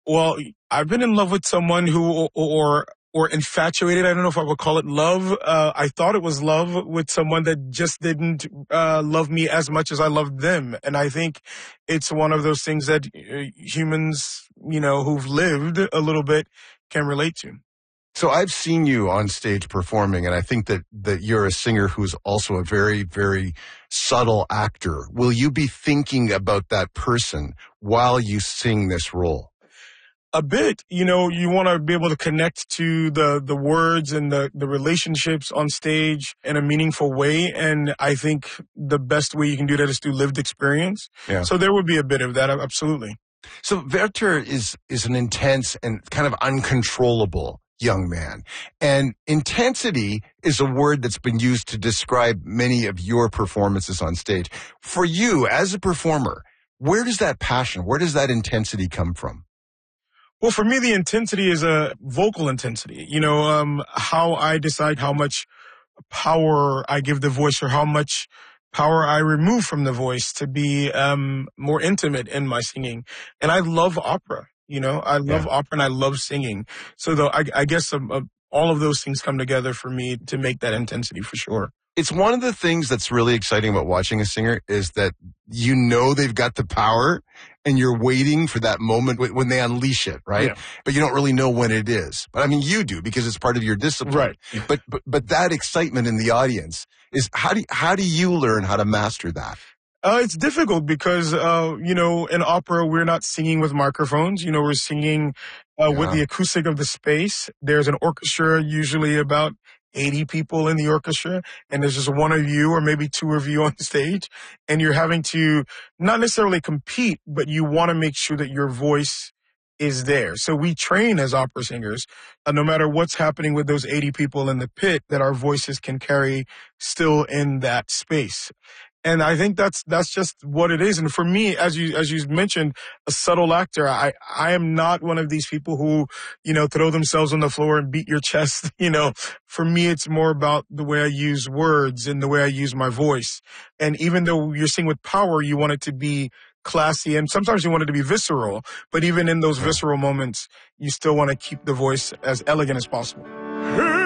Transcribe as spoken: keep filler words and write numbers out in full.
Well, I've been in love with someone who, or or infatuated. I don't know if I would call it love. Uh, I thought it was love with someone that just didn't uh, love me as much as I loved them. And I think it's one of those things that uh, humans, you know, who've lived a little bit can relate to. So I've seen you on stage performing, and I think that, that you're a singer who's also a very, very subtle actor. Will you be thinking about that person while you sing this role? A bit, you know, you want to be able to connect to the, the words and the, the relationships on stage in a meaningful way. And I think the best way you can do that is through lived experience. Yeah. So there would be a bit of that, absolutely. So Werther is, is an intense and kind of uncontrollable young man. And intensity is a word that's been used to describe many of your performances on stage. For you, as a performer, where does that passion, where does that intensity come from? Well, for me, the intensity is a vocal intensity. You know, um, how I decide how much power I give the voice or how much power I remove from the voice to be um, more intimate in my singing. And I love opera. You know, I love Yeah. opera and I love singing. So though I, I guess um, uh, all of those things come together for me to make that intensity for sure. It's one of the things that's really exciting about watching a singer is that you know they've got the power and you're waiting for that moment when they unleash it, right? Yeah. But you don't really know when it is. But I mean, you do because it's part of your discipline. Right. But, but, but that excitement in the audience is how do, how do you learn how to master that? Uh, it's difficult because, uh, you know, in opera, we're not singing with microphones. You know, we're singing uh, Yeah. with the acoustic of the space. There's an orchestra, usually about eighty people in the orchestra, and there's just one of you or maybe two of you on stage, and you're having to not necessarily compete, but you want to make sure that your voice is there. So we train as opera singers, uh, no matter what's happening with those eighty people in the pit, that our voices can carry still in that space. And I think that's that's just what it is. And for me, as you as you mentioned, a subtle actor, I I am not one of these people who, you know, throw themselves on the floor and beat your chest. You know, for me, it's more about the way I use words and the way I use my voice. And even though you're singing with power, you want it to be classy, and sometimes you want it to be visceral. But even in those visceral moments, you still want to keep the voice as elegant as possible.